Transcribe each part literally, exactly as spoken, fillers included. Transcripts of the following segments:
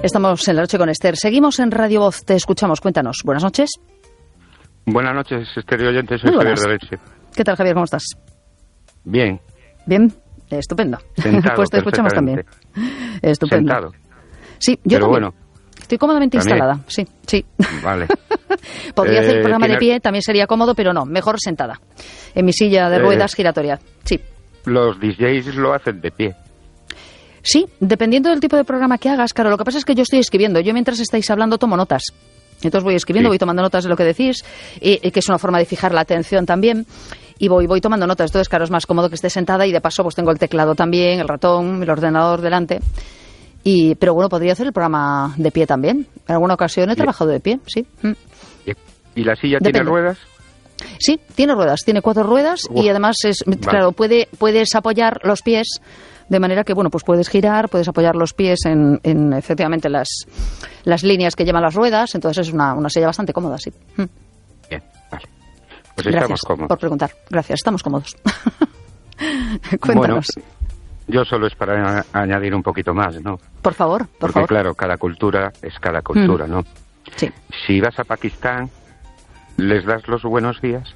Estamos en La Noche con Esther. Seguimos en Radio Voz. Te escuchamos. Cuéntanos. Buenas noches. Buenas noches, Esther oyente. Soy Javier de Leche. ¿Qué tal, Javier? ¿Cómo estás? Bien. Bien. Estupendo. Sentado, pues te escuchamos también. Estupendo. Sentado. Sí, yo Pero también. Bueno, estoy cómodamente ¿también? instalada. Sí, sí. Vale. Podría eh, hacer el programa tiene... de pie, también sería cómodo, pero no. Mejor sentada. En mi silla de ruedas eh, giratoria. Sí. Los D Js lo hacen de pie. Sí, dependiendo del tipo de programa que hagas. Claro, lo que pasa es que yo estoy escribiendo. Yo mientras estáis hablando tomo notas. Entonces voy escribiendo, sí. voy tomando notas de lo que decís, y, y que es una forma de fijar la atención también. Y voy voy tomando notas. Entonces, claro, es más cómodo que esté sentada y de paso pues tengo el teclado también, el ratón, el ordenador delante. Y pero bueno, podría hacer el programa de pie también. En alguna ocasión he trabajado de pie, sí. ¿Y la silla Depende. tiene ruedas? Sí, tiene ruedas, tiene cuatro ruedas. Uf. Y además, es vale. claro, puede puedes apoyar los pies de manera que, bueno, pues puedes girar, puedes apoyar los pies en, en efectivamente, las, las líneas que llevan las ruedas. Entonces es una, una silla bastante cómoda, sí. Bien, vale. Pues Gracias estamos cómodos. por preguntar. Gracias, estamos cómodos. Cuéntanos. Bueno, yo solo es para añadir un poquito más, ¿no? Por favor, por Porque, favor. claro, cada cultura es cada cultura, mm. ¿no? Sí. Si vas a Pakistán, ¿les das los buenos días?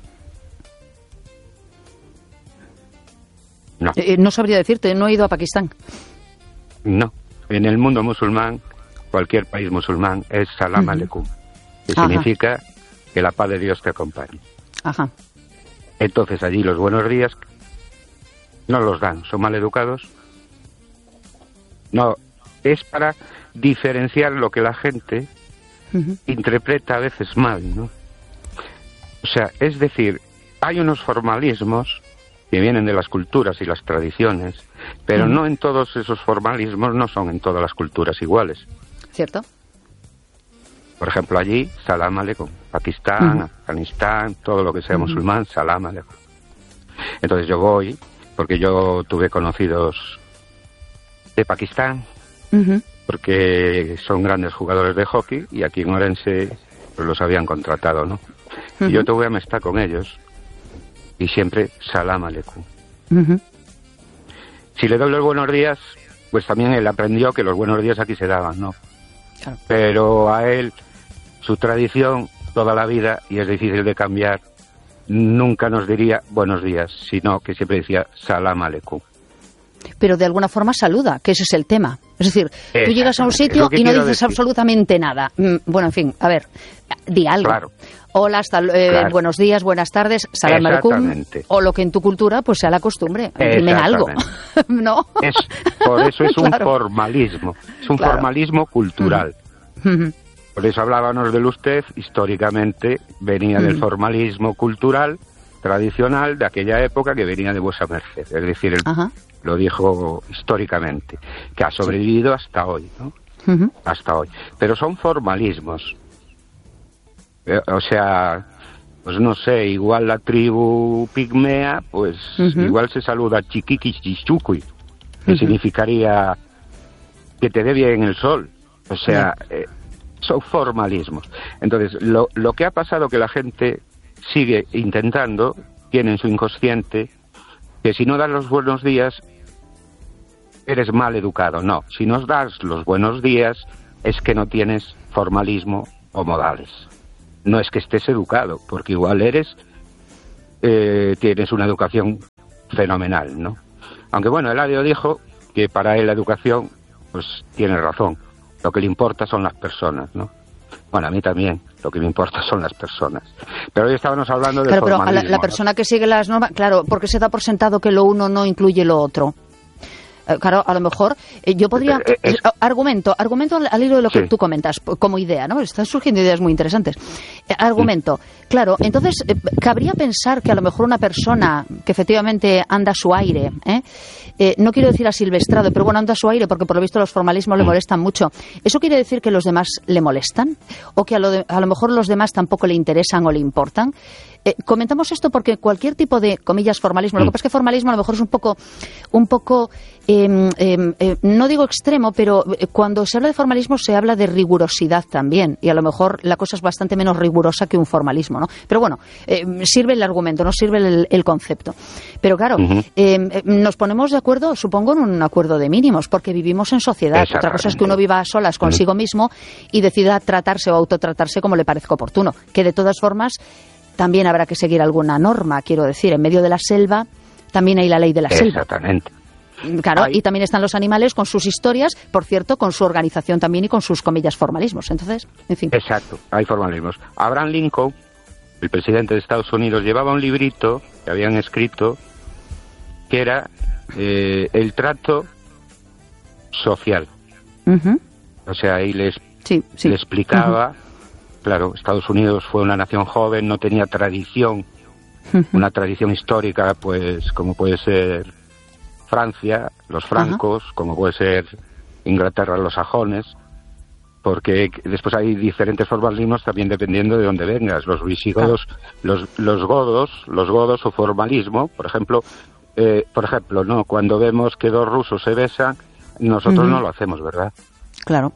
No. Eh, no sabría decirte, no he ido a Pakistán. No. En el mundo musulmán, cualquier país musulmán, es salam uh-huh. aleikum, que Ajá. significa que la paz de Dios te acompañe. Ajá. Entonces allí los buenos días no los dan, son mal educados. No, es para diferenciar lo que la gente uh-huh. interpreta a veces mal, ¿no? O sea, es decir, hay unos formalismos que vienen de las culturas y las tradiciones, pero uh-huh. no en todos esos formalismos, no son en todas las culturas iguales. ¿Cierto? Por ejemplo, allí, salam aleikum. Pakistán, uh-huh. Afganistán, todo lo que sea uh-huh. musulmán, salam aleikum. Entonces yo voy, porque yo tuve conocidos de Pakistán, uh-huh. porque son grandes jugadores de hockey, y aquí en Orense pues, los habían contratado, ¿no? Uh-huh. Y yo tuve amistad con ellos, y siempre salam aleikum. Uh-huh. Si le doy los buenos días, pues también él aprendió que los buenos días aquí se daban, ¿no? Claro. Pero a él, su tradición, toda la vida, y es difícil de cambiar, nunca nos diría buenos días, sino que siempre decía salam aleikum. Pero de alguna forma saluda, que ese es el tema. Es decir, tú llegas a un sitio y no dices decir. absolutamente nada. Bueno, en fin, a ver, di algo. Claro. Hola, hasta, eh, claro. buenos días, buenas tardes, salam aleikum, o lo que en tu cultura pues sea la costumbre. Dime algo, ¿no? Es, por eso es un claro. formalismo, es un claro. formalismo cultural. Uh-huh. Por eso hablábamos del usted, históricamente venía uh-huh. del formalismo cultural tradicional de aquella época que venía de vuesa merced, es decir, el, uh-huh. lo dijo históricamente, que ha sobrevivido sí. hasta hoy, ¿no? Uh-huh. Hasta hoy. Pero son formalismos. O sea, pues no sé, igual la tribu pigmea, pues uh-huh. igual se saluda chiquiquichichucuy, que uh-huh. significaría que te dé bien el sol. O sea, uh-huh. eh, son formalismos. Entonces, lo, lo que ha pasado que la gente sigue intentando, tiene en su inconsciente, que si no das los buenos días, eres mal educado. No, si no das los buenos días, es que no tienes formalismo o modales. No es que estés educado, porque igual eres, eh, tienes una educación fenomenal, ¿no? Aunque bueno, Eladio dijo que para él la educación, pues tiene razón. Lo que le importa son las personas, ¿no? Bueno, a mí también, lo que me importa son las personas. Pero hoy estábamos hablando de claro, formalismo. Pero a la, la persona que sigue las normas, claro, porque se da por sentado que lo uno no incluye lo otro. Claro, a lo mejor eh, yo podría... Eh, eh, argumento, argumento al, al hilo de lo que sí. tú comentas, como idea, ¿no? Están surgiendo ideas muy interesantes. Eh, argumento, mm. claro, entonces, eh, cabría pensar que a lo mejor una persona que efectivamente anda a su aire, ¿eh? Eh, no quiero decir asilvestrado, pero bueno, anda a su aire porque por lo visto los formalismos le molestan mucho. ¿Eso quiere decir que los demás le molestan? ¿O que a lo, de, a lo mejor los demás tampoco le interesan o le importan? eh, comentamos esto porque cualquier tipo de, comillas, formalismo, mm. lo que pasa es que formalismo a lo mejor es un poco, un poco eh, eh, eh, no digo extremo, pero cuando se habla de formalismo se habla de rigurosidad también, y a lo mejor la cosa es bastante menos rigurosa que un formalismo, ¿no? Pero bueno, eh, sirve el argumento, no sirve el, el concepto. Pero claro, uh-huh. eh, nos ponemos de acuerdo, supongo, en un acuerdo de mínimos, porque vivimos en sociedad. Otra cosa es que uno viva a solas consigo uh-huh. mismo y decida tratarse o autotratarse como le parezca oportuno, que de todas formas también habrá que seguir alguna norma, quiero decir, en medio de la selva también hay la ley de la selva. Exactamente. Claro, hay... y también están los animales con sus historias, por cierto, con su organización también y con sus, comillas, formalismos. Entonces, en fin. Exacto, hay formalismos. Abraham Lincoln, el presidente de Estados Unidos, llevaba un librito que habían escrito que era eh, el trato social. Uh-huh. O sea, ahí les, sí, sí. le explicaba, uh-huh. claro, Estados Unidos fue una nación joven, no tenía tradición, uh-huh. una tradición histórica, pues como puede ser Francia, los francos, uh-huh. como puede ser Inglaterra, los sajones, porque después hay diferentes formalismos también dependiendo de dónde vengas. Los visigodos, uh-huh. los, los godos, los godos o formalismo, por ejemplo, eh, por ejemplo, no, cuando vemos que dos rusos se besan, nosotros uh-huh. no lo hacemos, ¿verdad? Claro.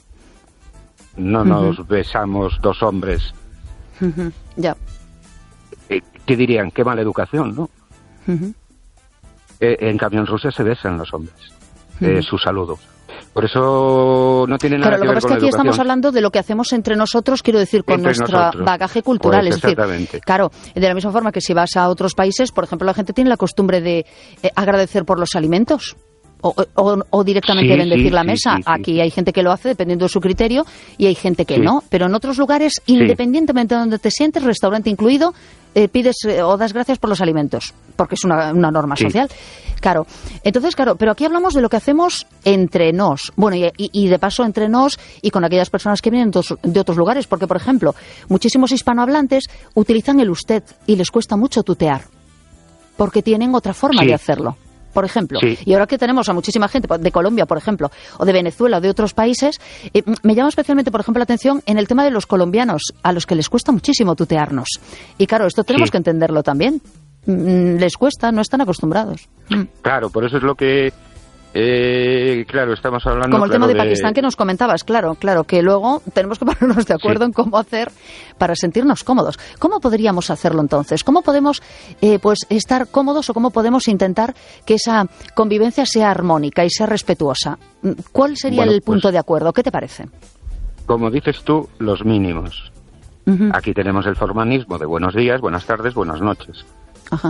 No uh-huh. nos besamos dos hombres. Uh-huh. Ya. Eh, ¿Qué dirían? Qué mala educación, ¿no? Uh-huh. Eh, en cambio, en Rusia se besan los hombres. Eh, uh-huh. Su saludo. Por eso no tiene nada claro, que ver con la educación. Pero lo que pasa es que aquí estamos hablando de lo que hacemos entre nosotros, quiero decir, con entre nuestro nosotros. bagaje cultural. Pues es decir, claro, de la misma forma que si vas a otros países, por ejemplo, la gente tiene la costumbre de eh, agradecer por los alimentos. O, o, o directamente sí, bendecir sí, la sí, mesa. Sí, sí. Aquí hay gente que lo hace dependiendo de su criterio y hay gente que sí. no. Pero en otros lugares, sí. independientemente de donde te sientes, restaurante incluido, eh, pides eh, o das gracias por los alimentos, porque es una, una norma sí. social. Claro. Entonces, claro, pero aquí hablamos de lo que hacemos entre nos. Bueno, y, y, y de paso entre nos y con aquellas personas que vienen de otros lugares. Porque, por ejemplo, muchísimos hispanohablantes utilizan el usted y les cuesta mucho tutear, porque tienen otra forma sí. de hacerlo. Por ejemplo, sí. y ahora que tenemos a muchísima gente de Colombia, por ejemplo, o de Venezuela o de otros países, eh, me llama especialmente, por ejemplo, la atención en el tema de los colombianos, a los que les cuesta muchísimo tutearnos. Y claro, esto tenemos sí. que entenderlo también. Mm, les cuesta, no están acostumbrados. Mm. Claro, por eso es lo que... Eh, claro, estamos hablando... Como el claro, tema de, de Pakistán que nos comentabas, claro, claro, que luego tenemos que ponernos de acuerdo sí. en cómo hacer para sentirnos cómodos. ¿Cómo podríamos hacerlo entonces? ¿Cómo podemos eh, pues estar cómodos o cómo podemos intentar que esa convivencia sea armónica y sea respetuosa? ¿Cuál sería bueno, el punto pues, de acuerdo? ¿Qué te parece? Como dices tú, los mínimos. Uh-huh. Aquí tenemos el formalismo de buenos días, buenas tardes, buenas noches. Ajá.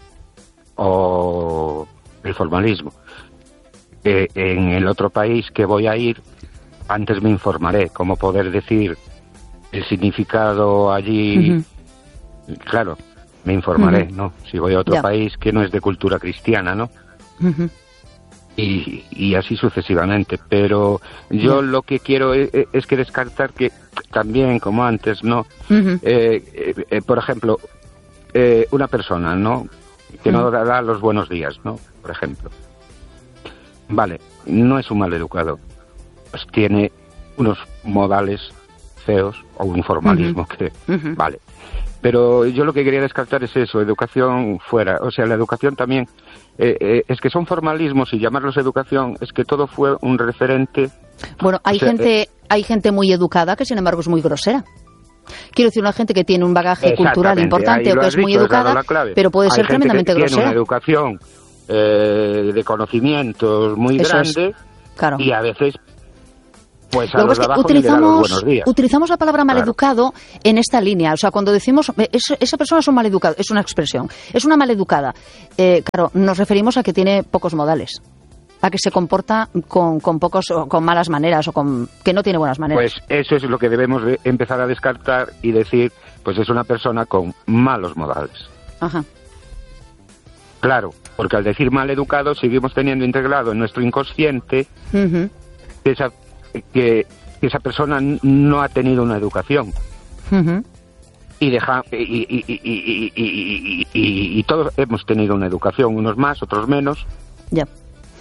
O el formalismo. Eh, en el otro país que voy a ir, antes me informaré cómo poder decir el significado allí. Uh-huh. Claro, me informaré, uh-huh. ¿no? Si voy a otro yeah. país que no es de cultura cristiana, ¿no? Uh-huh. Y, y así sucesivamente. Pero yo yeah. lo que quiero es, es que descartar que también, como antes, ¿no? Uh-huh. Eh, eh, por ejemplo, eh, una persona, ¿no? Que uh-huh. no da los buenos días, ¿no? Por ejemplo. Vale, no es un maleducado, pues tiene unos modales feos o un formalismo uh-huh. que... Uh-huh. Vale, pero yo lo que quería descartar es eso, educación fuera. O sea, la educación también... Eh, eh, es que son formalismos y llamarlos educación, es que todo fue un referente... Bueno, hay, o sea, gente, eh, hay gente muy educada que sin embargo es muy grosera. Quiero decir, una gente que tiene un bagaje cultural importante o que es dicho, muy educada, pero puede ser tremendamente que grosera. Tiene una educación... Eh, de conocimientos muy Eso grande es. Claro. Y a veces pues a los de abajo ni le dan los buenos días. Utilizamos la palabra maleducado claro. en esta línea, o sea, cuando decimos es, esa persona es un maleducado, es una expresión, es una maleducada, eh, claro, nos referimos a que tiene pocos modales, a que se comporta con, con pocos con malas maneras o con que no tiene buenas maneras. Pues eso es lo que debemos de empezar a descartar y decir, pues es una persona con malos modales. Ajá. Claro, porque al decir mal educado seguimos teniendo integrado en nuestro inconsciente uh-huh. que, esa, que, que esa persona no ha tenido una educación. Uh-huh. Y, deja, y, y, y, y, y, y, y, y todos hemos tenido una educación, unos más, otros menos. Ya.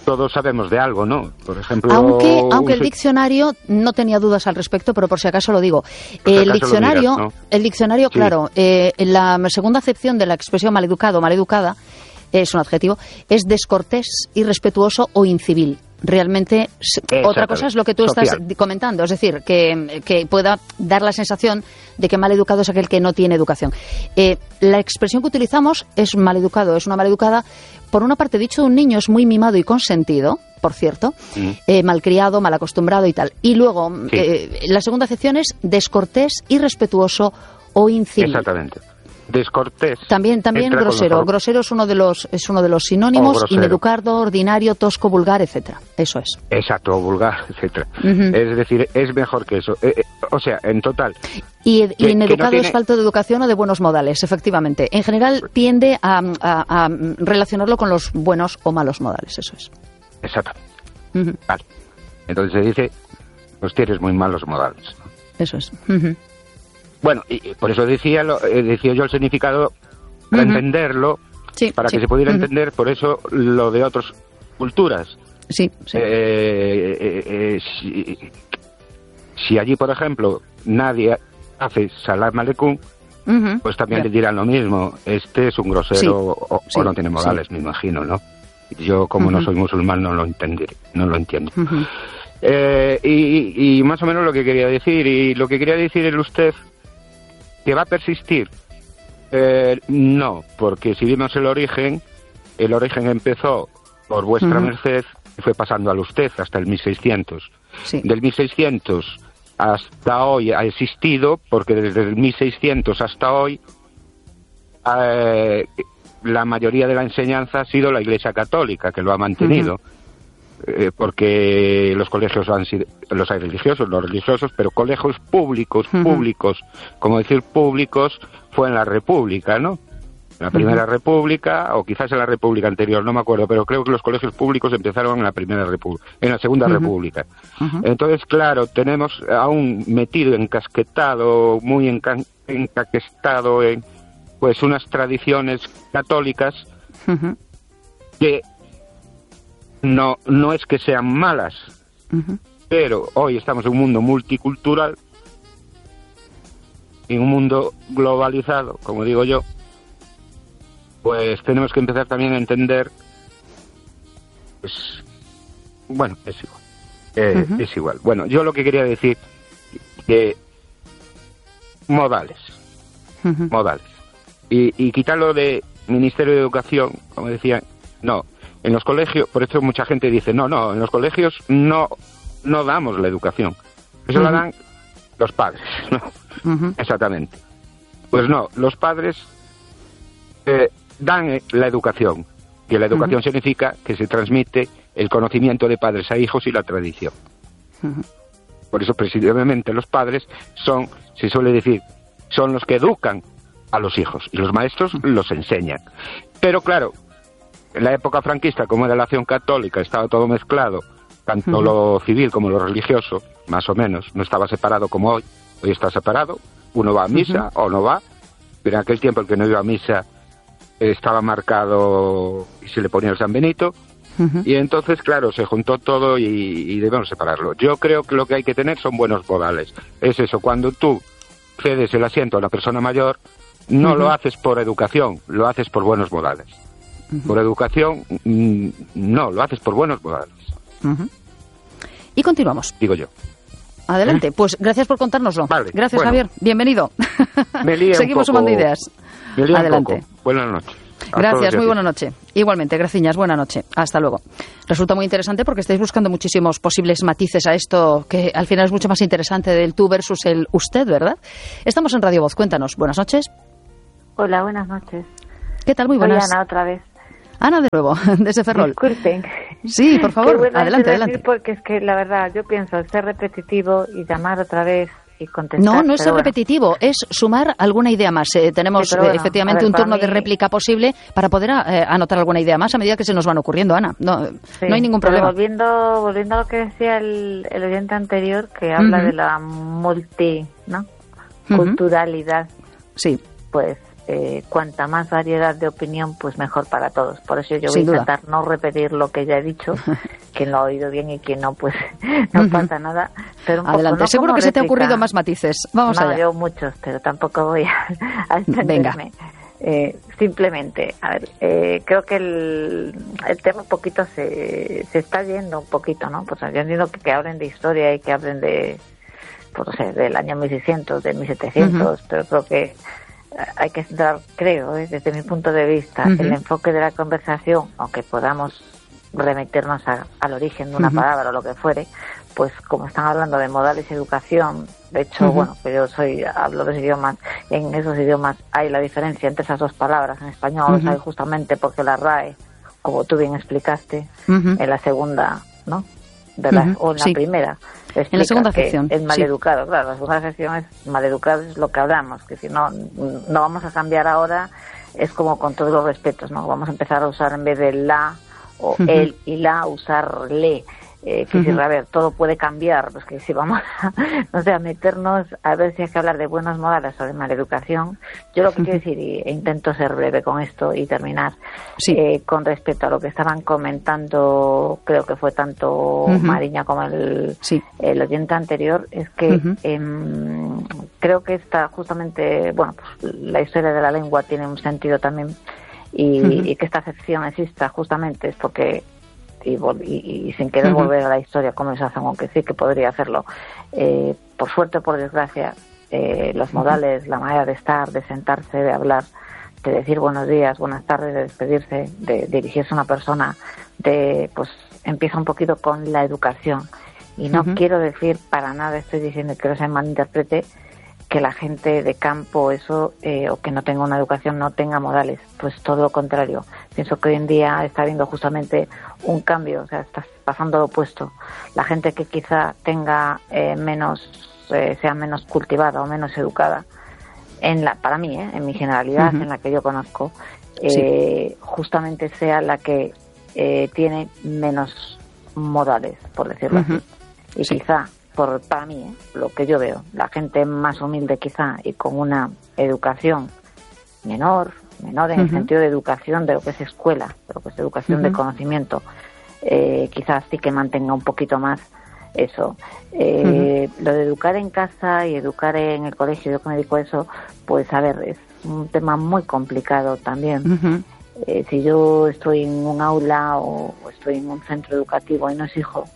todos sabemos de algo, ¿no? Por ejemplo... Aunque, aunque el diccionario no tenía dudas al respecto, pero por si acaso lo digo. El diccionario, digas, ¿no? el diccionario, sí. claro, eh, la segunda acepción de la expresión maleducado, maleducada, es un adjetivo, es descortés, irrespetuoso o incivil. Realmente, otra cosa es lo que tú estás Social. comentando, es decir, que, que pueda dar la sensación de que maleducado es aquel que no tiene educación. Eh, la expresión que utilizamos es maleducado, es una maleducada. Por una parte, dicho de un niño, es muy mimado y consentido, por cierto, mm. eh, malcriado, mal acostumbrado y tal. Y luego, sí. eh, la segunda acepción es descortés, irrespetuoso o incivil. Exactamente. Descortés. También, también grosero. Los... Grosero es uno de los es uno de los sinónimos. Oh, ineducado, ordinario, tosco, vulgar, etcétera. Eso es. Exacto, vulgar, etcétera. Uh-huh. Es decir, es mejor que eso. Eh, eh, o sea, en total. Y, que, y ineducado no tiene... es falto de educación o de buenos modales, efectivamente. En general tiende a, a, a relacionarlo con los buenos o malos modales. Eso es. Exacto. Uh-huh. Vale. Entonces se dice, pues tienes muy malos modales. Eso es. Uh-huh. Bueno, y por eso decía lo, eh, decía yo el significado para uh-huh. entenderlo, sí, para sí. que se pudiera uh-huh. entender, por eso lo de otras culturas. Sí, sí. Eh, eh, eh, si, si allí, por ejemplo, nadie hace salam aleikum, uh-huh. pues también yeah. le dirán lo mismo. Este es un grosero sí. o, sí. o no tiene modales, sí. me imagino, ¿no? Yo, como uh-huh. no soy musulmán, no lo entenderé, no lo entiendo. Uh-huh. Eh, y, y más o menos lo que quería decir, y lo que quería decir es usted... ¿Que va a persistir? Eh, no, porque si vimos el origen, el origen empezó por vuestra uh-huh. merced y fue pasando al usted hasta el mil seiscientos. Sí. Del mil seiscientos hasta hoy ha existido, porque desde el mil seiscientos hasta hoy eh, la mayoría de la enseñanza ha sido la Iglesia Católica, que lo ha mantenido. Uh-huh. Eh, porque los colegios han sido, los hay religiosos, los religiosos, pero colegios públicos, uh-huh. públicos, como decir públicos, fue en la República, ¿no? En la Primera uh-huh. República, o quizás en la República anterior, no me acuerdo, pero creo que los colegios públicos empezaron en la Primera República, en la Segunda uh-huh. República. Uh-huh. Entonces, claro, tenemos aún metido, encasquetado, muy enca- encaquestado en, pues, unas tradiciones católicas uh-huh. que No, no es que sean malas, uh-huh. pero hoy estamos en un mundo multicultural, en un mundo globalizado, como digo yo, pues tenemos que empezar también a entender, pues, bueno, es igual, eh, uh-huh. es igual. Bueno, yo lo que quería decir, que modales, uh-huh. modales, y, y quitarlo de Ministerio de Educación, como decían, no. En los colegios, por eso mucha gente dice, no, no, en los colegios no no damos la educación. Eso uh-huh. la dan los padres, ¿no? Uh-huh. Exactamente. Pues no, los padres eh, dan la educación. Y la educación uh-huh. significa que se transmite el conocimiento de padres a hijos y la tradición. Uh-huh. Por eso, precisamente, los padres son, se suele decir, son los que educan a los hijos. Y los maestros uh-huh. los enseñan. Pero claro, en la época franquista, como era la acción católica, estaba todo mezclado, tanto uh-huh. lo civil como lo religioso, más o menos, no estaba separado como hoy. Hoy está separado, uno va a misa uh-huh. o no va, pero en aquel tiempo el que no iba a misa estaba marcado y se le ponía el San Benito, uh-huh. y entonces, claro, se juntó todo y, y debemos separarlo. Yo creo que lo que hay que tener son buenos modales. Es eso, cuando tú cedes el asiento a una persona mayor, no uh-huh. lo haces por educación, lo haces por buenos modales. Uh-huh. Por educación, mmm, no, lo haces por buenos modales. Uh-huh. Y continuamos. Digo yo. Adelante, ¿Eh? Pues gracias por contárnoslo. Vale, gracias, bueno, Javier. Bienvenido. Me líe Seguimos un poco, sumando ideas. Me líe Adelante. Un poco. Buenas noches. A gracias, muy buena noche. Igualmente, graciñas, buena noche. Hasta luego. Resulta muy interesante porque estáis buscando muchísimos posibles matices a esto, que al final es mucho más interesante del tú versus el usted, ¿verdad? Estamos en Radio Voz. Cuéntanos. Buenas noches. Hola, buenas noches. ¿Qué tal? Muy buenas. Soy Ana otra vez. Ana de nuevo, desde Ferrol. Disculpen. Sí, por favor, adelante, adelante. Porque es que la verdad, yo pienso ser repetitivo y llamar otra vez y contestar. No, no es ser bueno. repetitivo, es sumar alguna idea más. Eh, tenemos sí, bueno, eh, efectivamente ver, un turno mí... de réplica posible para poder eh, anotar alguna idea más a medida que se nos van ocurriendo, Ana. No, sí, no hay ningún problema. Volviendo, volviendo a lo que decía el, el oyente anterior, que habla uh-huh. de la multi, ¿no? Uh-huh. culturalidad. Sí. Pues eh, cuanta más variedad de opinión, pues mejor para todos. Por eso yo voy Sin a intentar duda. no repetir lo que ya he dicho. Quien lo ha oído bien y quien no, pues no uh-huh. pasa nada. Pero un Adelante, poco, no seguro que réplica. Se te ha ocurrido más matices. Vamos no, allá. yo muchos, pero tampoco voy a, a extenderme. Eh, simplemente, a ver, eh, creo que el, el tema un poquito se, se está yendo un poquito, ¿no? Pues yo entiendo que, que hablen de historia y que hablen de, pues no sé, del año mil seiscientos, de mil setecientos, uh-huh. pero creo que hay que dar, creo, ¿eh? desde mi punto de vista, uh-huh. el enfoque de la conversación, aunque podamos remitirnos a, al origen de una uh-huh. palabra o lo que fuere, pues como están hablando de modales y educación, de hecho, uh-huh. bueno, que yo soy hablo de idiomas, en esos idiomas hay la diferencia entre esas dos palabras, en español uh-huh. hay justamente porque la R A E, como tú bien explicaste, uh-huh. en la segunda, ¿no? De la, uh-huh. o en la sí. primera, en la segunda sección es maleducado, sí. claro, la segunda sección es maleducado, es lo que hablamos, que si no, no vamos a cambiar ahora, es como con todos los respetos, ¿no? Vamos a empezar a usar en vez de la o uh-huh. el y la, usar le. Eh, que uh-huh. si, a ver, todo puede cambiar, pues que si vamos a, no sé, a meternos a ver si hay que hablar de buenos modales o de maleducación, yo lo que uh-huh. quiero decir, y, e intento ser breve con esto y terminar, sí. eh, con respecto a lo que estaban comentando, creo que fue tanto uh-huh. Mariña como el, sí. el oyente anterior, es que uh-huh. eh, creo que esta justamente, bueno, pues la historia de la lengua tiene un sentido también, y, uh-huh. y que esta acepción exista justamente es porque Y, y, y sin querer uh-huh. volver a la historia como se hace, aunque sí que podría hacerlo, eh, por suerte o por desgracia, eh, los modales, uh-huh. la manera de estar, de sentarse, de hablar, de decir buenos días, buenas tardes, de despedirse, de dirigirse a una persona, de pues empieza un poquito con la educación. Y no uh-huh. quiero decir para nada, estoy diciendo que no se malinterprete, que la gente de campo eso eh, o que no tenga una educación no tenga modales, pues todo lo contrario. Pienso que hoy en día está habiendo justamente un cambio, o sea, está pasando lo opuesto. La gente que quizá tenga eh, menos, eh, sea menos cultivada o menos educada, en la, para mí, eh, en mi generalidad, uh-huh. en la que yo conozco, eh, sí. justamente sea la que eh, tiene menos modales, por decirlo uh-huh. así. Y sí. quizá Por, para mí, ¿eh? lo que yo veo, la gente más humilde quizá y con una educación menor, menor en uh-huh. el sentido de educación de lo que es escuela, de lo que es educación uh-huh. de conocimiento, eh, quizás sí que mantenga un poquito más eso. Eh, uh-huh. Lo de educar en casa y educar en el colegio, yo que me dedico a eso, pues a ver, es un tema muy complicado también. Uh-huh. Eh, si yo estoy en un aula o, o estoy en un centro educativo y no es hijo,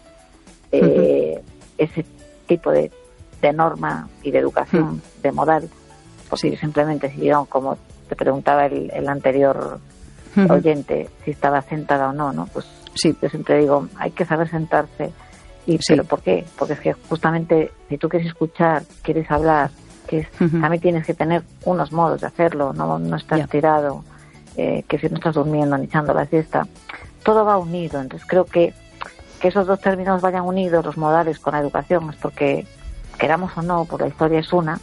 eh, uh-huh. ese tipo de, de norma y de educación, mm. de moral, porque sí. simplemente si yo, como te preguntaba el, el anterior mm. oyente, si estaba sentada o no, ¿no? Pues sí. yo siempre digo, hay que saber sentarse. Y sí. ¿Pero por qué? Porque es que justamente si tú quieres escuchar, quieres hablar, que es, uh-huh. también tienes que tener unos modos de hacerlo, no, no estás yeah. tirado, eh, que si no estás durmiendo ni echando la siesta, todo va unido. Entonces creo que que esos dos términos vayan unidos, los modales con la educación, es porque, queramos o no, pues la historia es una,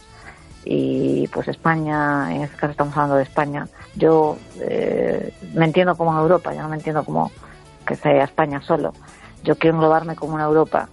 y pues España, en este caso estamos hablando de España, yo eh, me entiendo como Europa, yo no me entiendo como que sea España solo, yo quiero englobarme como una Europa,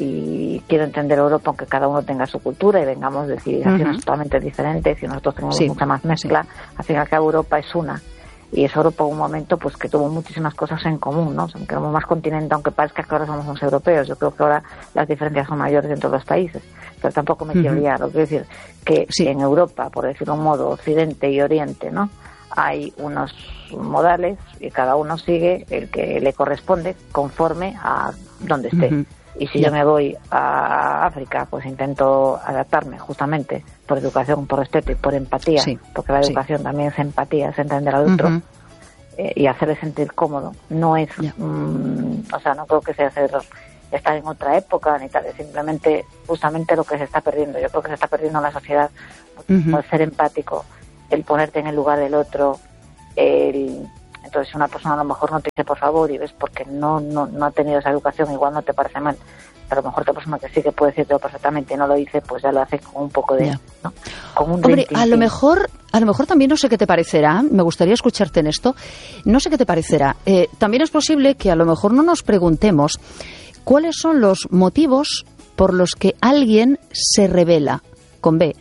y quiero entender Europa aunque cada uno tenga su cultura y vengamos de civilizaciones uh-huh. totalmente diferentes, y nosotros tenemos sí. mucha más mezcla, sí. al fin y al cabo Europa es una. Y es Europa un momento pues que tuvo muchísimas cosas en común, ¿no? Aunque somos más continente, aunque parezca que ahora somos más europeos, yo creo que ahora las diferencias son mayores entre los países, pero tampoco me uh-huh. quiero liar, lo quiero decir que sí. en Europa, por decirlo de un modo, Occidente y Oriente, ¿no? Hay unos modales y cada uno sigue el que le corresponde conforme a donde esté. Uh-huh. Y si yeah. yo me voy a África, pues intento adaptarme justamente por educación, por respeto y por empatía, sí. porque la educación sí. también es empatía, es entender al otro uh-huh. eh, y hacerle sentir cómodo. No es, yeah. mmm, o sea, no creo que sea ser, estar en otra época ni tal, es simplemente justamente lo que se está perdiendo. Yo creo que se está perdiendo en la sociedad uh-huh. el ser empático, el ponerte en el lugar del otro, el... Entonces, si una persona a lo mejor no te dice por favor y ves porque no no no ha tenido esa educación, igual no te parece mal. Pero a lo mejor otra persona que sí que puede decirte perfectamente y no lo dice, pues ya lo hace con un poco de... Yeah. ¿no? Con un Hombre, a lo mejor a lo mejor también no sé qué te parecerá, me gustaría escucharte en esto, no sé qué te parecerá. Eh, también es posible que a lo mejor no nos preguntemos cuáles son los motivos por los que alguien se rebela, con B,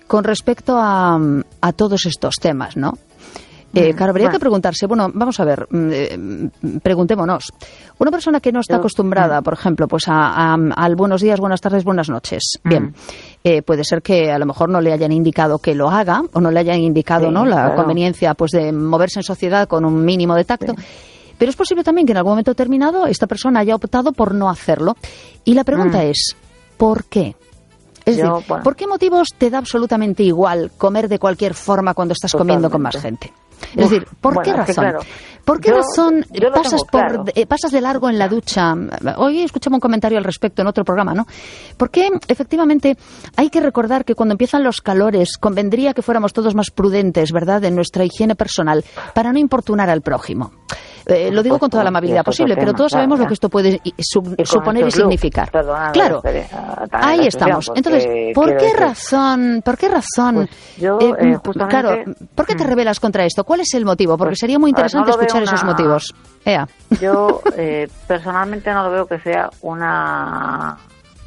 con respecto a, a todos estos temas, ¿no? Eh, claro, habría bueno. que preguntarse, bueno, vamos a ver, eh, preguntémonos. Una persona que no está acostumbrada, por ejemplo, pues a, a, al buenos días, buenas tardes, buenas noches. Bien, eh, puede ser que a lo mejor no le hayan indicado que lo haga o no le hayan indicado, sí, ¿no? La claro. conveniencia, pues, de moverse en sociedad con un mínimo de tacto. Sí. Pero es posible también que en algún momento determinado esta persona haya optado por no hacerlo. Y la pregunta mm. es, ¿por qué? Es Yo, decir, bueno. ¿por qué motivos te da absolutamente igual comer de cualquier forma cuando estás Totalmente. comiendo con más gente? Es Uf, decir, ¿por bueno, qué razón? Es que claro, ¿Por qué yo, razón yo pasas por claro. eh, pasas de largo en la ducha? Hoy escuchamos un comentario al respecto en otro programa, ¿no? Porque efectivamente hay que recordar que cuando empiezan los calores convendría que fuéramos todos más prudentes, ¿verdad?, en nuestra higiene personal para no importunar al prójimo. Eh, lo digo con toda la amabilidad posible, pero todos sabemos lo que esto puede su- suponer y significar. Perdona, claro, ahí estamos. Entonces, ¿por qué razón? ¿Por qué razón? Pues yo, eh, justamente, claro, ¿por qué te rebelas contra esto? ¿Cuál es el motivo? Porque pues, sería muy interesante ver, no escuchar una... esos motivos. Ea. Yo eh, personalmente no lo veo que sea una,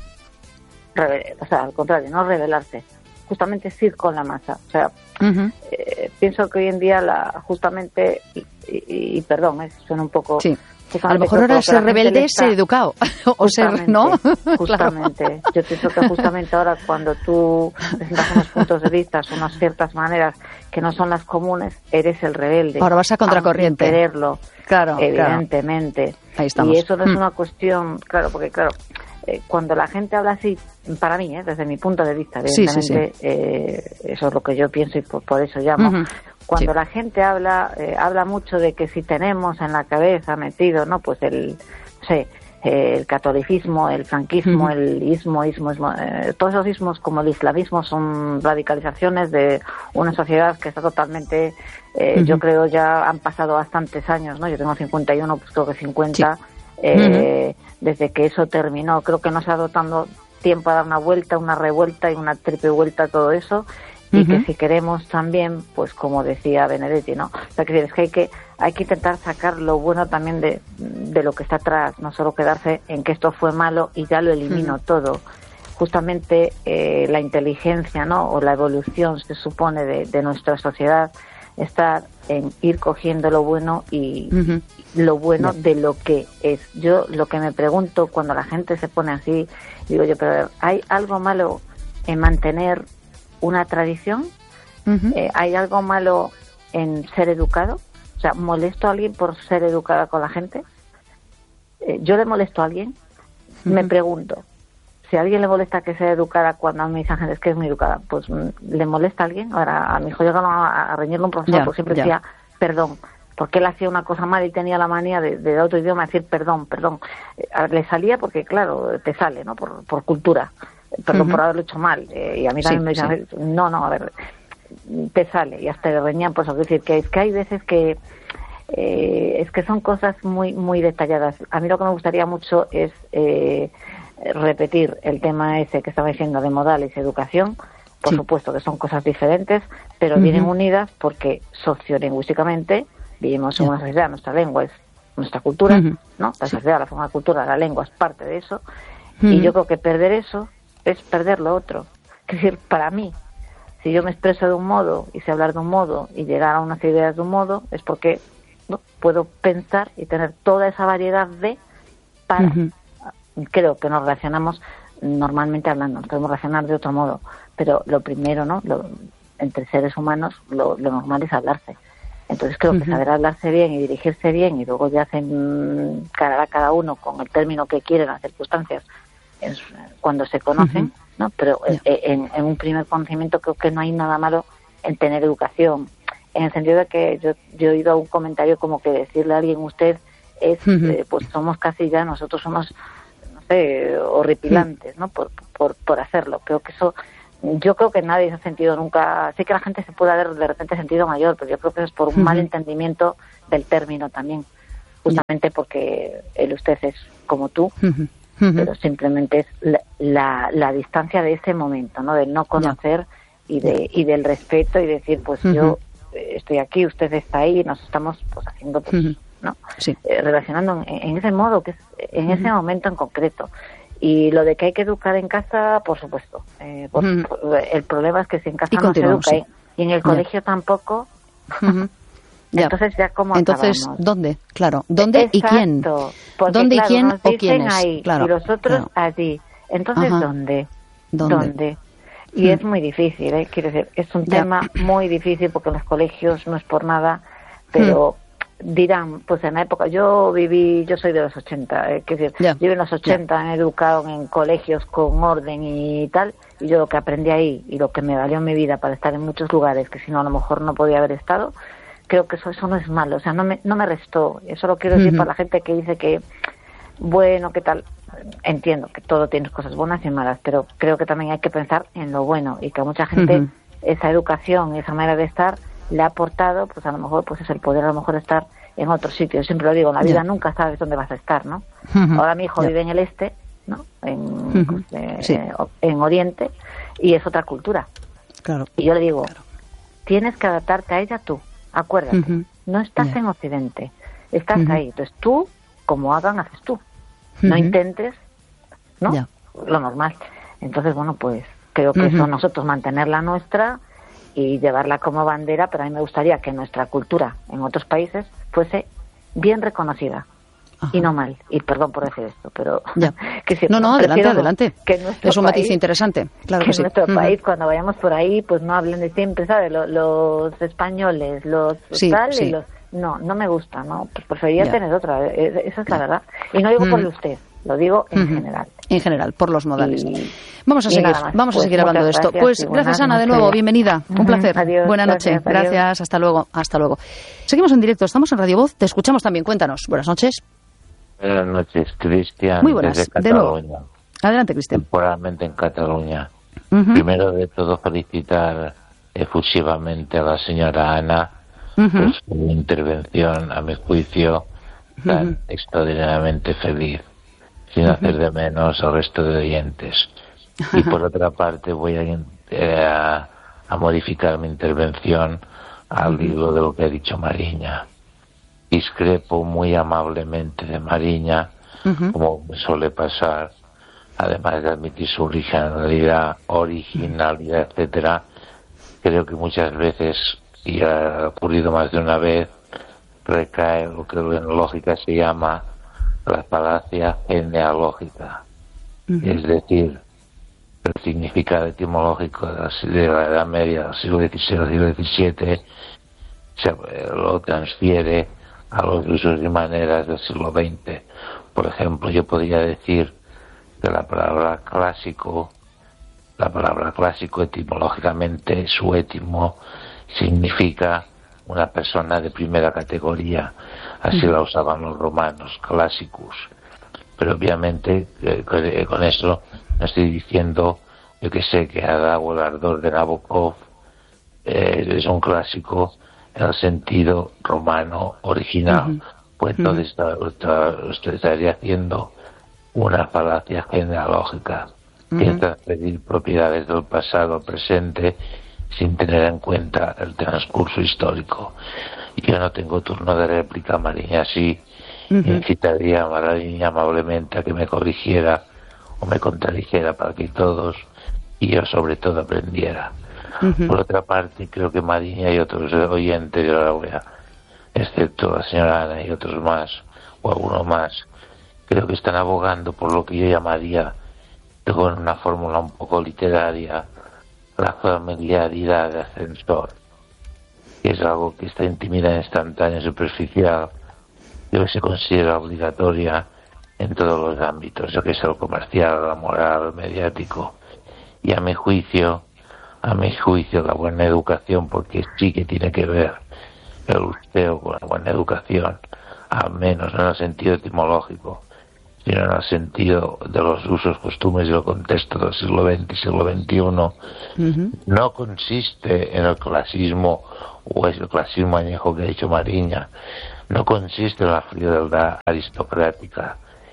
Rebe... o sea, al contrario, no rebelarse. Justamente es ir con la masa. O sea, uh-huh. eh, pienso que hoy en día la justamente y, y, y perdón, eh, suena un poco. Sí. A lo mejor ahora ser rebelde es ser educado o ser, ¿no? Justamente. Claro. Yo pienso que justamente ahora cuando tú presentas unos puntos de vista, unas ciertas maneras que no son las comunes, eres el rebelde. Ahora vas a contracorriente. Sin quererlo, claro, evidentemente. Claro. Ahí estamos. Y eso no es mm. una cuestión, claro, porque claro, eh, cuando la gente habla así, para mí, eh, desde mi punto de vista, evidentemente, sí, sí, sí. Eh, eso es lo que yo pienso y por, por eso llamo. Uh-huh. Cuando sí. la gente habla, eh, habla mucho de que si tenemos en la cabeza metido, ¿no? Pues el, no sé, eh, el catolicismo, el franquismo, uh-huh. el ismo, ismo, ismo eh, todos esos ismos como el islamismo son radicalizaciones de una sociedad que está totalmente, eh, uh-huh. yo creo ya han pasado bastantes años, ¿no? Yo tengo cincuenta y uno, pues creo que cincuenta, sí. eh, uh-huh. desde que eso terminó. Creo que no se ha dado tanto tiempo a dar una vuelta, una revuelta y una triple vuelta a todo eso. Y uh-huh. que si queremos también, pues como decía Benedetti, ¿no? O sea, que es que hay que hay que intentar sacar lo bueno también de, de lo que está atrás, no solo quedarse en que esto fue malo y ya lo elimino uh-huh. todo. Justamente eh, la inteligencia, ¿no? O la evolución se supone de, de nuestra sociedad está en ir cogiendo lo bueno y uh-huh. lo bueno yeah. de lo que es. Yo lo que me pregunto cuando la gente se pone así, digo yo, pero ¿hay algo malo en mantener una tradición? Uh-huh. Eh, ¿hay algo malo en ser educado? O sea, ¿molesto a alguien por ser educada con la gente? Eh, ¿Yo le molesto a alguien? Uh-huh. Me pregunto, si a alguien le molesta que sea educada cuando a mí dicen gente es que es muy educada, pues ¿le molesta a alguien? Ahora, a mi hijo llegaron a, a reñirle un profesor, yeah, porque siempre yeah. decía perdón, porque él hacía una cosa mal y tenía la manía de, de otro idioma decir perdón, perdón. Eh, le salía porque, claro, te sale, ¿no? Por, por cultura. Perdón uh-huh. por haberlo hecho mal. Eh, y a mí también sí, me dicen, sí. no, no, a ver, te sale. Y hasta le reñían, pues, es decir, que es que hay veces que eh, es que son cosas muy muy detalladas. A mí lo que me gustaría mucho es eh, repetir el tema ese que estaba diciendo de modales y educación. Por sí. supuesto que son cosas diferentes, pero uh-huh. vienen unidas porque sociolingüísticamente vivimos en yeah. una sociedad, nuestra lengua es nuestra cultura, uh-huh. ¿no? La sociedad, sí. la forma de cultura, la lengua es parte de eso. Uh-huh. Y yo creo que perder eso es perder lo otro. Es decir, para mí, si yo me expreso de un modo y sé hablar de un modo y llegar a unas ideas de un modo, es porque ¿no? puedo pensar y tener toda esa variedad de para... Uh-huh. Creo que nos relacionamos normalmente hablando, nos podemos relacionar de otro modo, pero lo primero, ¿no? Lo, entre seres humanos, lo, lo normal es hablarse. Entonces creo uh-huh. que saber hablarse bien y dirigirse bien y luego ya hacen cara a cada uno con el término que quieren, las circunstancias, es cuando se conocen, uh-huh. ¿no? Pero yeah. en, en un primer conocimiento creo que no hay nada malo en tener educación, en el sentido de que yo, yo he oído un comentario como que decirle a alguien usted es, uh-huh. eh, pues somos casi ya, nosotros somos, no sé, horripilantes, uh-huh. ¿no? Por, por, por hacerlo. Creo que eso, yo creo que nadie se ha sentido nunca, sé que la gente se puede haber de repente sentido mayor, pero yo creo que es por un uh-huh. mal entendimiento del término también, justamente yeah. porque el usted es como tú, uh-huh. Uh-huh. pero simplemente es la, la, la distancia de ese momento, ¿no? Del no conocer yeah. y de y del respeto y decir, pues uh-huh. yo estoy aquí, usted está ahí, y nos estamos pues haciendo, pues, uh-huh. ¿no? Sí. Eh, relacionando en, en ese modo, que es en uh-huh. ese momento en concreto. Y lo de que hay que educar en casa, por supuesto. Eh, por, mm. El problema es que si en casa no se educa sí. y en el colegio yeah. tampoco, uh-huh. ya. entonces ya cómo Entonces, acabamos. ¿dónde? Claro, ¿dónde Exacto, y quién? Porque, ¿Dónde claro, y quién nos o dicen quiénes? Ahí, claro, y los otros claro. allí. Entonces, Ajá. ¿dónde? ¿Dónde? ¿Dónde? Y mm. es muy difícil, ¿eh? Quiero decir, es un ya. tema muy difícil porque en los colegios no es por nada, pero... Mm. dirán, pues en la época, yo viví, yo soy de los ochenta, eh, quiero decir, yeah. yo en los ochenta yeah. me he educado en colegios con orden y tal, y yo lo que aprendí ahí y lo que me valió en mi vida para estar en muchos lugares que si no a lo mejor no podía haber estado, creo que eso eso no es malo, o sea, no me no me restó, eso lo quiero decir uh-huh. para la gente que dice que, bueno, ¿qué tal? Entiendo que todo tiene cosas buenas y malas, pero creo que también hay que pensar en lo bueno y que a mucha gente uh-huh. esa educación, esa manera de estar le ha aportado, pues a lo mejor pues es el poder a lo mejor estar en otro sitio. Siempre lo digo, en la vida yeah. nunca sabes dónde vas a estar, ¿no? Uh-huh. Ahora mi hijo yeah. vive en el este, ¿no? En, uh-huh. pues, eh, sí. en Oriente, y es otra cultura. Claro. Y yo le digo, claro. tienes que adaptarte a ella tú, acuérdate, uh-huh. no estás yeah. en Occidente, estás uh-huh. ahí. Entonces tú, como hagan, haces tú. Uh-huh. No intentes, ¿no? Yeah. Lo normal. Entonces, bueno, pues creo que uh-huh. eso nosotros mantener la nuestra y llevarla como bandera, pero a mí me gustaría que nuestra cultura en otros países fuese bien reconocida. Ajá. Y no mal, y perdón por decir esto, pero ya. que si no, no, adelante, adelante. Que es un país, matiz interesante, claro que, que sí. en nuestro uh-huh. país, cuando vayamos por ahí, pues no hablen de siempre, ¿sabes? Los, los españoles, los sí, tal sí. y los... No, no me gusta, ¿no? Pues preferiría ya. tener otra, esa es la verdad. Y no digo uh-huh. por usted, lo digo en uh-huh. general. En general, por los modales. Y, vamos a seguir, vamos pues a seguir hablando de esto. Pues gracias, Ana, de nuevo, bienvenida. Un placer. Adiós, Buena noche. Gracias, gracias, hasta luego, hasta luego. Seguimos en directo, estamos en Radio Voz, te escuchamos también, cuéntanos. Buenas noches. Buenas noches, Cristian. Muy buenas, desde de nuevo. Adelante, Cristian. Temporalmente en Cataluña. Uh-huh. Primero de todo, felicitar efusivamente a la señora Ana uh-huh. por su intervención, a mi juicio, tan uh-huh. extraordinariamente feliz, sin uh-huh. hacer de menos al resto de oyentes. Uh-huh. Y por otra parte, voy a, eh, a, a modificar mi intervención al uh-huh. hilo de lo que ha dicho Mariña. Discrepo muy amablemente de Mariña, uh-huh. como me suele pasar, además de admitir su originalidad, originalidad, etcétera. Creo que muchas veces, y ha ocurrido más de una vez, recae lo que en lógica se llama la falacia genealógica. Uh-huh. Es decir, el significado etimológico de la, de la Edad Media, del siglo dieciséis al siglo diecisiete, se lo transfiere a los usos y maneras del siglo veinte. Por ejemplo, yo podría decir que la palabra clásico, la palabra clásico etimológicamente, su étimo significa una persona de primera categoría. Así la usaban los romanos, classicus. Pero obviamente eh, con eso no estoy diciendo, yo que sé, que Adago, el ardor de Nabokov eh, es un clásico en el sentido romano original. Uh-huh. Pues entonces uh-huh. está, está, estaría haciendo una falacia genealógica, uh-huh. que es transferir propiedades del pasado al presente sin tener en cuenta el transcurso histórico. Y yo no tengo turno de réplica, Mariña, sí. Uh-huh. Incitaría a Mariña amablemente a que me corrigiera o me contradijera para que todos, y yo sobre todo, aprendiera. Uh-huh. Por otra parte, creo que Mariña y otros oyentes de la O E A, excepto la señora Ana y otros más, o alguno más, creo que están abogando por lo que yo llamaría, con una fórmula un poco literaria, la familiaridad de ascensor, que es algo que esta intimidad instantánea superficial que se considera obligatoria en todos los ámbitos, lo que es el comercial, la moral, el mediático. Y a mi juicio, a mi juicio, la buena educación, porque sí que tiene que ver el usteo con la buena educación, al menos no en el sentido etimológico, sino en el sentido de los usos, costumbres y el contexto del siglo veinte y siglo veintiuno, uh-huh. no consiste en el clasismo, o es el clasismo añejo que ha dicho Mariña, no consiste en la frialdad aristocrática,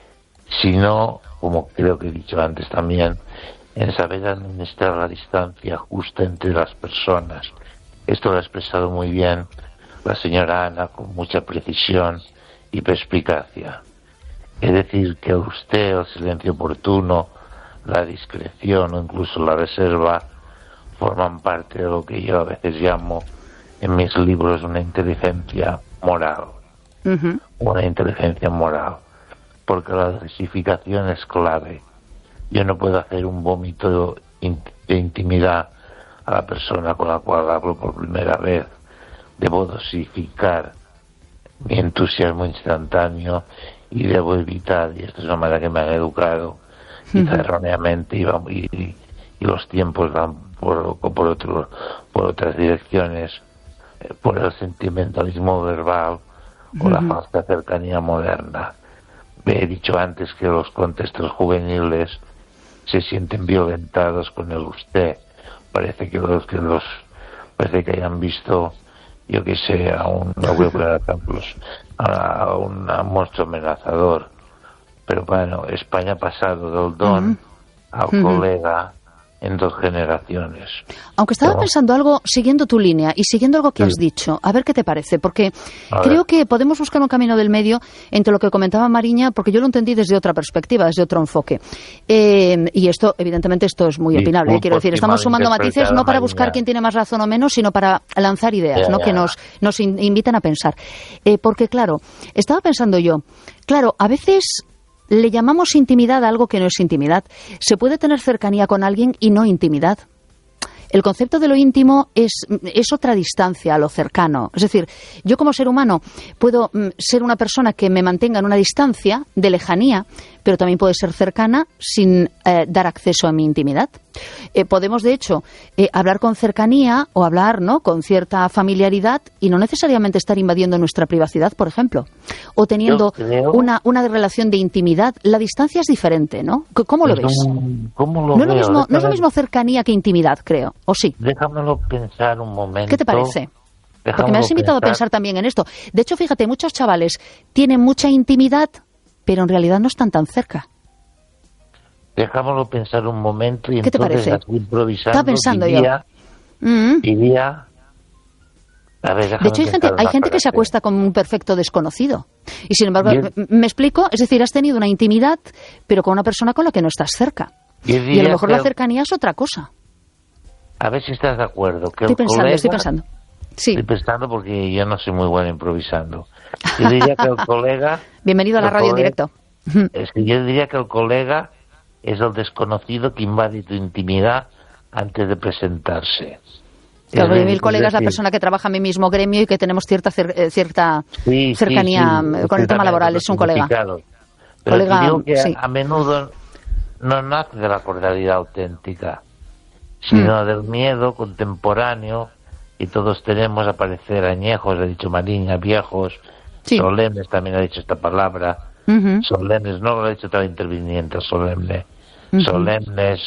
sino, como creo que he dicho antes también, en saber administrar la distancia justa entre las personas. Esto lo ha expresado muy bien la señora Ana con mucha precisión y perspicacia. Es decir, que usted, el silencio oportuno, la discreción o incluso la reserva forman parte de lo que yo a veces llamo en mis libros una inteligencia moral. Uh-huh. Una inteligencia moral. Porque la dosificación es clave. Yo no puedo hacer un vómito de intimidad a la persona con la cual hablo por primera vez. Debo dosificar mi entusiasmo instantáneo y debo evitar, y esto es una manera que me han educado, quizá uh-huh. erróneamente, y, y, y los tiempos van por, por, otro, por otras direcciones, eh, por el sentimentalismo verbal o uh-huh. la falsa cercanía moderna. He dicho antes que los contextos juveniles se sienten violentados con el usted. Parece que los que los parece que hayan visto, yo que sé, a un, no voy a poner ejemplos, a un monstruo amenazador. Pero bueno, España ha pasado del don uh-huh. al uh-huh. colega en dos generaciones. Aunque estaba ¿no? pensando algo, siguiendo tu línea y siguiendo algo que sí. has dicho, a ver qué te parece, porque a creo ver. que podemos buscar un camino del medio entre lo que comentaba Mariña, porque yo lo entendí desde otra perspectiva, desde otro enfoque. Eh, y esto, evidentemente, esto es muy opinable, ¿eh? Quiero decir, estamos sumando matices no para buscar quién tiene más razón o menos, sino para lanzar ideas, yeah, ¿no? Yeah. que nos, nos in, invitan a pensar. Eh, porque, claro, estaba pensando yo, claro, a veces le llamamos intimidad a algo que no es intimidad. Se puede tener cercanía con alguien y no intimidad. El concepto de lo íntimo es, es otra distancia a lo cercano. Es decir, yo como ser humano puedo mm, ser una persona que me mantenga en una distancia de lejanía, pero también puede ser cercana sin eh, dar acceso a mi intimidad. Eh, podemos, de hecho, eh, hablar con cercanía o hablar, ¿no?, con cierta familiaridad y no necesariamente estar invadiendo nuestra privacidad, por ejemplo, o teniendo una, una relación de intimidad. La distancia es diferente, ¿no? ¿Cómo lo ves? ¿Cómo lo no, es veo? lo mismo, no es lo mismo cercanía que intimidad, creo, ¿o sí? Déjamelo pensar un momento. ¿Qué te parece? Déjamelo Porque me has invitado pensar. a pensar también en esto. De hecho, fíjate, muchos chavales tienen mucha intimidad, pero en realidad no están tan cerca. Déjamelo pensar un momento y ¿Qué te entonces parece? Aquí improvisando Estaba pensando diría, yo. Mm. diría, a ver, de hecho, hay gente, hay gente que se acuesta con un perfecto desconocido. Y sin embargo, me, me explico, es decir, has tenido una intimidad, pero con una persona con la que no estás cerca. Y a lo mejor la cercanía es otra cosa. A ver si estás de acuerdo. Que estoy pensando, colega, estoy pensando. Sí. Estoy pensando porque yo no soy muy bueno improvisando. Yo diría que el colega... Bienvenido a la radio colega, en directo. Es que yo diría que el colega es el desconocido que invade tu intimidad antes de presentarse. Claro, es, mi colega es la persona que trabaja en mi mismo gremio y que tenemos cierta cer, cierta sí, cercanía sí, sí, con el tema laboral. Es un colega. Pero colega, digo que sí. a menudo no nace de la cordialidad auténtica, sino mm. del miedo contemporáneo, y todos tenemos a parecer añejos, ha dicho Mariña, viejos, sí. solemnes, también ha dicho esta palabra, uh-huh. solemnes, no lo ha dicho toda interviniente, solemne, uh-huh. solemnes,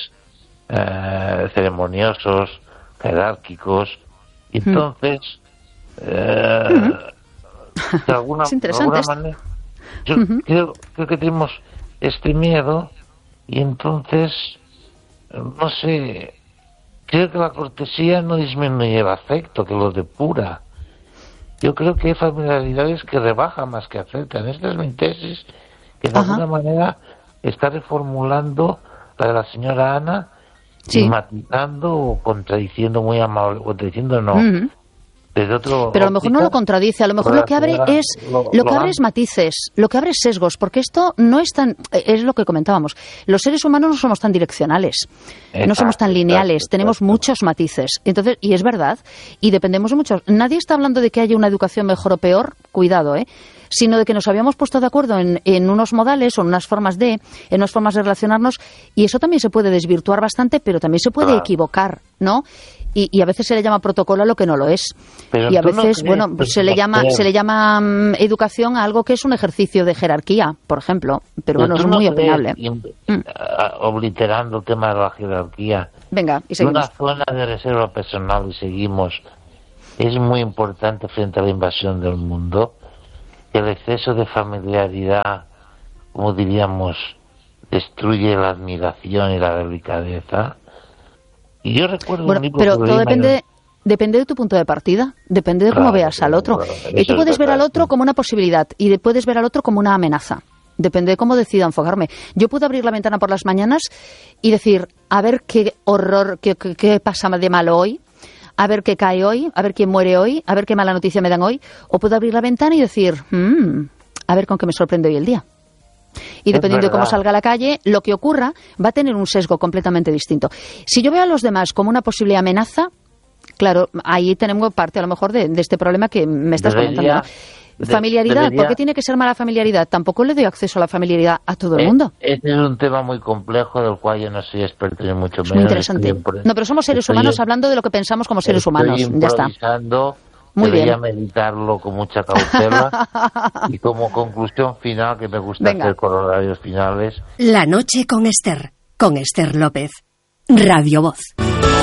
eh, ceremoniosos, jerárquicos, y entonces, uh-huh. eh, uh-huh. de alguna, es interesante de alguna manera, yo uh-huh. creo, creo que tenemos este miedo, y entonces, no sé, creo que la cortesía no disminuye el afecto, que lo depura. Yo creo que hay familiaridades que rebajan más que afectan. Esta es mi tesis, que de Ajá. alguna manera está reformulando la de la señora Ana, sí. y matizando o contradiciendo muy amable, contradiciendo no. Uh-huh. Desde otro Pero a lo mejor óptica, no lo contradice, a lo mejor lo que abre es lo, lo que lo abre es matices, lo que abre es sesgos, porque esto no es tan, es lo que comentábamos, los seres humanos no somos tan direccionales, exacto, no somos tan lineales, exacto, tenemos exacto. muchos matices, entonces, y es verdad, y dependemos de muchos, nadie está hablando de que haya una educación mejor o peor, cuidado, eh, sino de que nos habíamos puesto de acuerdo en, en unos modales o en unas formas de, en unas formas de relacionarnos, y eso también se puede desvirtuar bastante, pero también se puede claro. equivocar, ¿no? Y, y a veces se le llama protocolo a lo que no lo es. Pero y a veces, no bueno, pues se le llama se le llama um, educación a algo que es un ejercicio de jerarquía, por ejemplo. Pero, pero bueno, es no muy opinable. In, mm. Obliterando el tema de la jerarquía. Venga, y seguimos. Una zona de reserva personal, y seguimos, es muy importante frente a la invasión del mundo. El exceso de familiaridad, como diríamos, destruye la admiración y la delicadeza. Y yo recuerdo bueno, un libro pero todo depende, mayor... depende de tu punto de partida, depende de cómo claro, veas al otro. Claro, y tú puedes ver al otro como una posibilidad y puedes ver al otro como una amenaza. Depende de cómo decida enfocarme. Yo puedo abrir la ventana por las mañanas y decir, a ver qué horror, qué, qué, qué pasa de malo hoy, a ver qué cae hoy, a ver quién muere hoy, a ver qué mala noticia me dan hoy. O puedo abrir la ventana y decir, mmm, a ver con qué me sorprende hoy el día. Y dependiendo de cómo salga a la calle, lo que ocurra va a tener un sesgo completamente distinto. Si yo veo a los demás como una posible amenaza, claro, ahí tenemos parte a lo mejor de, de este problema que me estás Debería, comentando, ¿no? Familiaridad, debería, ¿por qué tiene que ser mala familiaridad? Tampoco le doy acceso a la familiaridad a todo el eh, mundo. Este es un tema muy complejo del cual yo no soy experto ni mucho menos. Es muy interesante. Estoy, no, pero somos seres estoy, humanos hablando de lo que pensamos como seres humanos. Ya está. Muy Debería bien. meditarlo con mucha cautela. Y como conclusión final, que me gusta Venga. hacer corollarios finales. La noche con Esther, con Esther López. Radio Voz.